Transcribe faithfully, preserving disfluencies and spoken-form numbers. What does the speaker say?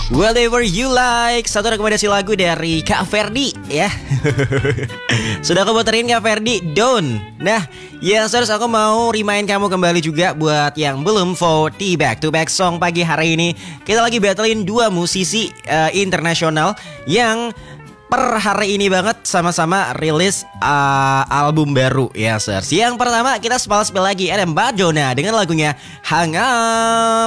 Whatever You Like, satu rekomendasi lagu dari Kak Ferdi ya. Sudah aku puterin Kak Ferdi, Don't. Nah, ya terus aku mau remind kamu kembali juga buat yang belum vote di Back to Back Song pagi hari ini. Kita lagi battlein dua musisi uh, internasional yang per hari ini banget sama-sama rilis uh, album baru ya, Sirs. Yang pertama kita sepal-sepal lagi ada Madonna dengan lagunya Hang Up.